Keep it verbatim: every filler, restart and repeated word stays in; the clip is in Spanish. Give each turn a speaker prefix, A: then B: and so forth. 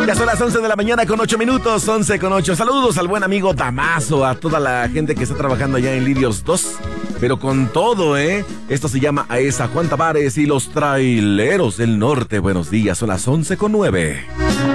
A: Ya son las once de la mañana con ocho minutos, once con ocho. Saludos al buen amigo Damaso, a toda la gente que está trabajando allá en Lirios dos, pero con todo, ¿eh? Esto se llama AESA, Juan Tavares y los Traileros del Norte. Buenos días, son las once con nueve.